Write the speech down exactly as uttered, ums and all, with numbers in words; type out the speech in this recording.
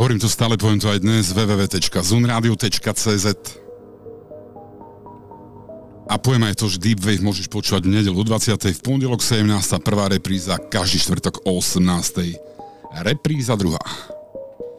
Hovorím to stále, poviem to aj dnes, w w w bodka zunradio bodka c z. A poviem aj to, že Deep Wave môžeš počúvať v nedeľu dvadsiatej v pondelok sedemnástej prvá repríza, každý štvrtok o osemnástej repríza druhá.